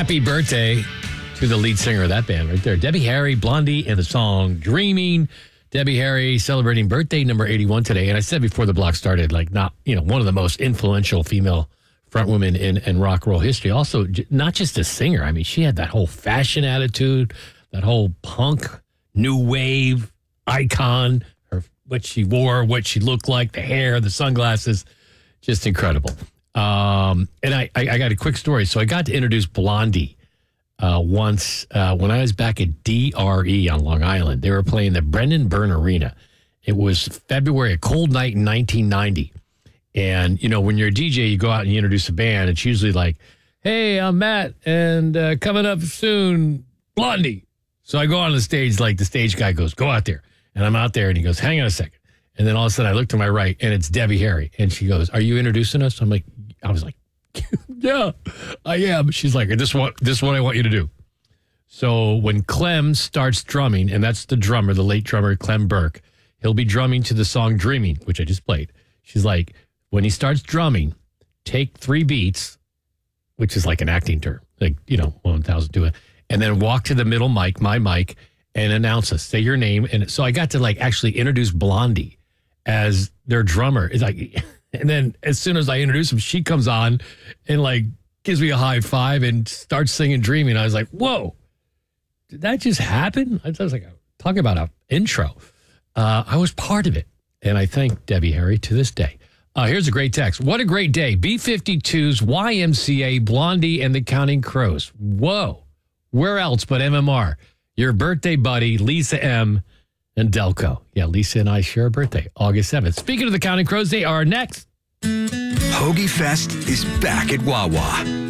Happy birthday to the lead singer of that band right there, Debbie Harry, Blondie, and the song Dreaming. Debbie Harry celebrating birthday number 81 today. And I said before the block started, like, not, one of the most influential female frontwomen in rock and roll history. Also, not just a singer. I mean, she had that whole fashion attitude, that whole punk, new wave icon, what she wore, what she looked like, the hair, the sunglasses, just incredible. And I got a quick story. So I got to introduce Blondie once when I was back at DRE on Long Island. They were playing the Brendan Byrne Arena. It was February, a cold night in 1990. And, when you're a DJ, you go out and you introduce a band. It's usually like, hey, I'm Matt, and coming up soon, Blondie. So I go on the stage, like the stage guy goes, go out there. And I'm out there, and he goes, hang on a second. And then all of a sudden I look to my right, and it's Debbie Harry. And she goes, are you introducing us? I was like, yeah, I am. She's like, this is what I want you to do. So when Clem starts drumming, and that's the drummer, the late drummer, Clem Burke, he'll be drumming to the song Dreaming, which I just played. She's like, when he starts drumming, take 3 beats, which is like an acting term, like, 1,000 to it, and then walk to the middle mic, my mic, and announce us, say your name. And so I got to actually introduce Blondie as their drummer. It's like, and then as soon as I introduce him, she comes on and gives me a high five and starts singing Dreaming. I was like, whoa, did that just happen? I was like, talking about an intro. I was part of it. And I thank Debbie Harry to this day. Here's a great text. What a great day. B-52's YMCA, Blondie, and the Counting Crows. Whoa. Where else but MMR? Your birthday buddy, Lisa M. and Delco. Yeah, Lisa and I share a birthday, August 7th. Speaking of the Counting Crows, they are next. Hoagie Fest is back at Wawa.